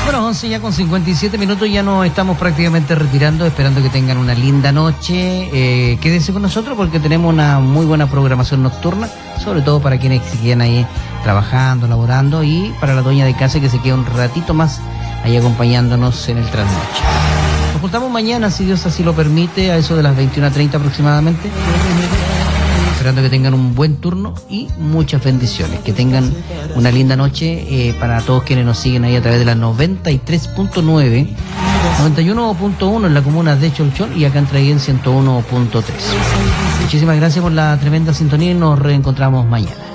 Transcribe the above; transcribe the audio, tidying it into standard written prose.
Bueno, 11 ya con 57 minutos, ya nos estamos prácticamente retirando, esperando que tengan una linda noche. Quédense con nosotros porque tenemos una muy buena programación nocturna, sobre todo para quienes se quedan ahí trabajando, laborando, y para la dueña de casa que se queda un ratito más ahí acompañándonos en el trasnoche. Nos juntamos mañana, si Dios así lo permite, a eso de las 21:30 aproximadamente. Esperando que tengan un buen turno y muchas bendiciones. Que tengan una linda noche para todos quienes nos siguen ahí a través de la 93.9, 91.1 en la comuna de Cholchón y acá en Traiguén 101.3. Muchísimas gracias por la tremenda sintonía y nos reencontramos mañana.